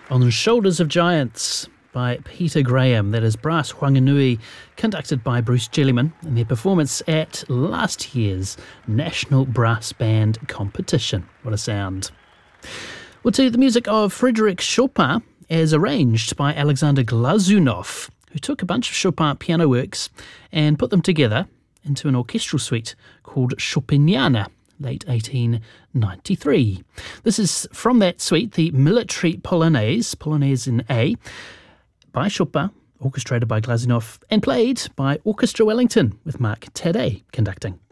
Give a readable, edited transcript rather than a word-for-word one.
On Shoulders of Giants by Peter Graham. That is Brass Whanganui, conducted by Bruce Jellyman in their performance at last year's National Brass Band Competition. What a sound. Well, to the music of Frédéric Chopin, as arranged by Alexander Glazunov, who took a bunch of Chopin piano works and put them together into an orchestral suite called Chopiniana, late 1893. This is from that suite, the Military Polonaise, Polonaise in A, by Chopin, orchestrated by Glazunov, and played by Orchestra Wellington, with Mark Taddei conducting.